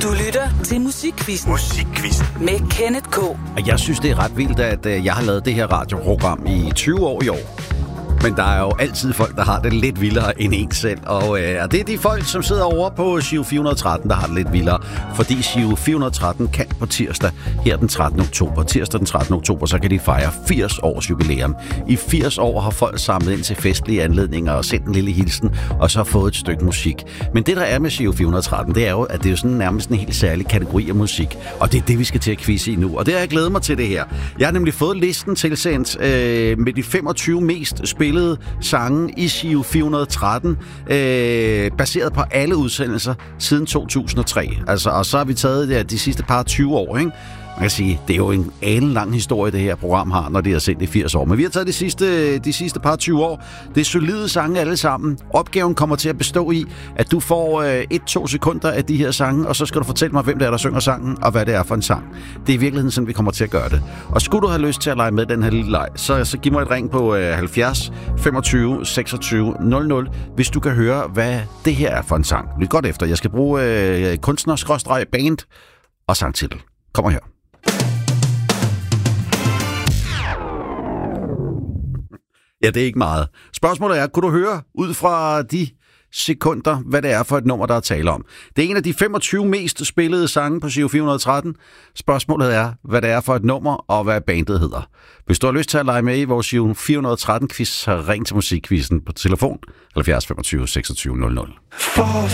Du lytter til Musikquizzen. Med Kenneth K. Og jeg synes, det er ret vildt, at jeg har lavet det her radioprogram i 20 år i år. Men der er jo altid folk, der har det lidt vildere end en selv. Og det er de folk, som sidder over på Giro 413, der har det lidt vildere. Fordi Giro 413 kan på tirsdag her den 13. oktober. Tirsdag den 13. oktober, så kan de fejre 80 års jubilæum. I 80 år har folk samlet ind til festlige anledninger og sendt en lille hilsen, og så har fået et stykke musik. Men det, der er med Giro 413, det er jo, at det er jo sådan nærmest en helt særlig kategori af musik. Og det er det, vi skal til at quizze i nu. Og det har jeg glædet mig til det her. Jeg har nemlig fået listen tilsendt med de 25 mest spillede sange i Giro 413, baseret på alle udsendelser siden 2003. Altså, og så har vi taget de sidste par 20 år, ikke? Man kan sige, det er jo en lang historie, det her program har, når det er sendt i 80 år. Men vi har taget de sidste par 20 år. Det er solide sange alle sammen. Opgaven kommer til at bestå i, at du får 1-2 sekunder af de her sange, og så skal du fortælle mig, hvem det er, der synger sangen, og hvad det er for en sang. Det er i virkeligheden sådan, vi kommer til at gøre det. Og skulle du have lyst til at lege med den her lille leg, så giv mig et ring på 70 25 26 00, hvis du kan høre, hvad det her er for en sang. Lyt godt efter. Jeg skal bruge kunstner-band og sangtitel. Kommer her. Ja, det er ikke meget. Spørgsmålet er, kunne du høre ud fra de sekunder, hvad det er for et nummer, der er tale om? Det er en af de 25 mest spillede sange på Giro 413. Spørgsmålet er, hvad det er for et nummer, og hvad bandet hedder. Hvis du har lyst til at lege med i vores Giro 413-quiz, så ring til Musikquizzen på telefon 70 25 26 00.